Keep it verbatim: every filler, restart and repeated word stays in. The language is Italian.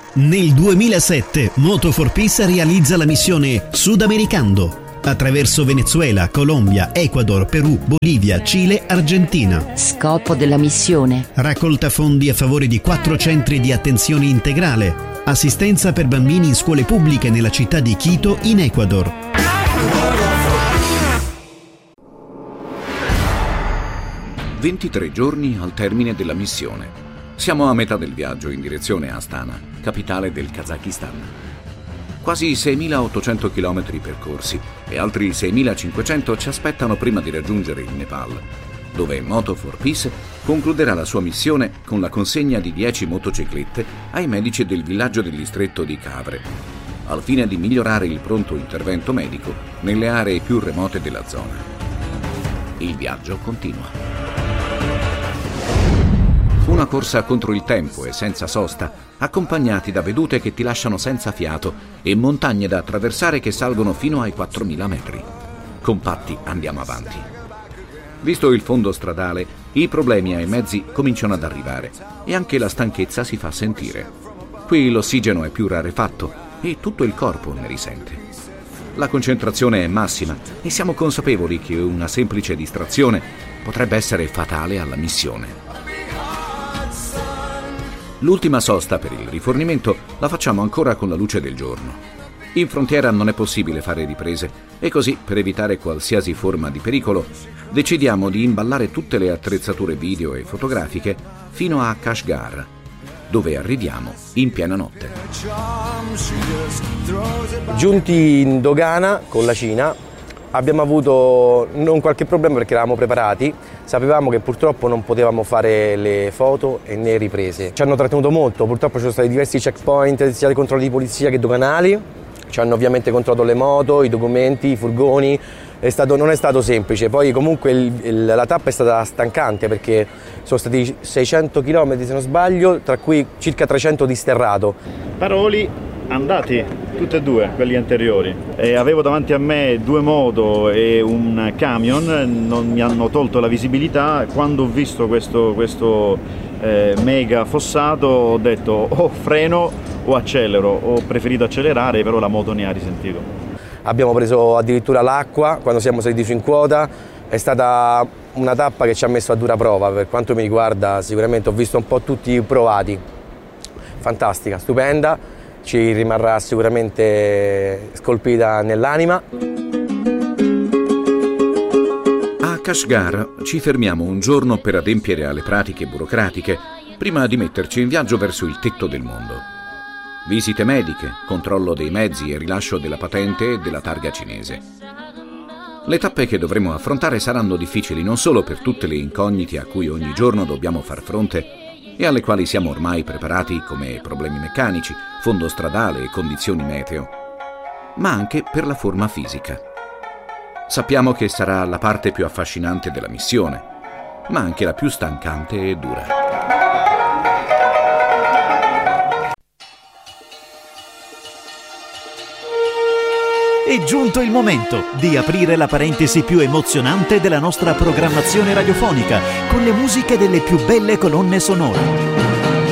Nel duemilasette Moto for Peace realizza la missione Sudamericando attraverso Venezuela, Colombia, Ecuador, Perù, Bolivia, Cile, Argentina. Scopo della missione: raccolta fondi a favore di quattro centri di attenzione integrale, assistenza per bambini in scuole pubbliche nella città di Quito, in Ecuador. ventitré giorni al termine della missione. Siamo a metà del viaggio in direzione Astana, capitale del Kazakistan. Quasi seimilaottocento chilometri percorsi e altri seimilacinquecento ci aspettano prima di raggiungere il Nepal, dove Moto for Peace concluderà la sua missione con la consegna di dieci motociclette ai medici del villaggio del distretto di Kavre, al fine di migliorare il pronto intervento medico nelle aree più remote della zona. Il viaggio continua. Una corsa contro il tempo e senza sosta, accompagnati da vedute che ti lasciano senza fiato e montagne da attraversare che salgono fino ai quattromila metri. Compatti andiamo avanti. Visto il fondo stradale, i problemi ai mezzi cominciano ad arrivare e anche la stanchezza si fa sentire. Qui l'ossigeno è più rarefatto e tutto il corpo ne risente. La concentrazione è massima e siamo consapevoli che una semplice distrazione potrebbe essere fatale alla missione. L'ultima sosta per il rifornimento la facciamo ancora con la luce del giorno. In frontiera non è possibile fare riprese e così, per evitare qualsiasi forma di pericolo, decidiamo di imballare tutte le attrezzature video e fotografiche fino a Kashgar, dove arriviamo in piena notte. Giunti in dogana con la Cina, abbiamo avuto non qualche problema perché eravamo preparati, sapevamo che purtroppo non potevamo fare le foto e né riprese. Ci hanno trattenuto molto, purtroppo ci sono stati diversi checkpoint, sia dei controlli di polizia che doganali, ci hanno ovviamente controllato le moto, i documenti, i furgoni, è stato, non è stato semplice. Poi comunque il, il, la tappa è stata stancante perché sono stati seicento chilometri se non sbaglio, tra cui circa trecento di sterrato. Paroli andati, tutti e due, quelli anteriori. E avevo davanti a me due moto e un camion, non mi hanno tolto la visibilità. Quando ho visto questo, questo eh, mega fossato ho detto o freno o accelero, ho preferito accelerare, però la moto ne ha risentito. Abbiamo preso addirittura l'acqua quando siamo saliti su in quota, è stata una tappa che ci ha messo a dura prova, per quanto mi riguarda sicuramente ho visto un po' tutti provati. Fantastica, stupenda. Ci rimarrà sicuramente scolpita nell'anima. A Kashgar ci fermiamo un giorno per adempiere alle pratiche burocratiche prima di metterci in viaggio verso il tetto del mondo. Visite mediche, controllo dei mezzi e rilascio della patente e della targa cinese. Le tappe che dovremo affrontare saranno difficili non solo per tutte le incognite a cui ogni giorno dobbiamo far fronte e alle quali siamo ormai preparati come problemi meccanici, fondo stradale e condizioni meteo, ma anche per la forma fisica. Sappiamo che sarà la parte più affascinante della missione, ma anche la più stancante e dura. È giunto il momento di aprire la parentesi più emozionante della nostra programmazione radiofonica con le musiche delle più belle colonne sonore.